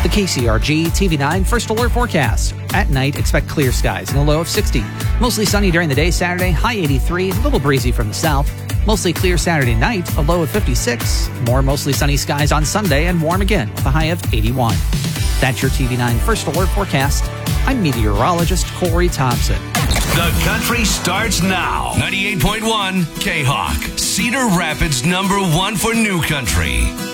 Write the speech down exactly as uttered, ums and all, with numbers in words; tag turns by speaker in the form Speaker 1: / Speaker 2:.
Speaker 1: The K C R G T V nine First Alert Forecast. At night, expect clear skies and a low of sixty. Mostly sunny during the day Saturday, high eighty-three, a little breezy from the south. Mostly clear Saturday night, a low of fifty-six. More mostly sunny skies on Sunday and warm again with a high of eighty-one. That's your T V nine First Alert Forecast. I'm meteorologist Corey Thompson.
Speaker 2: The country starts now. ninety-eight point one K-Hawk, Cedar Rapids number one for new country.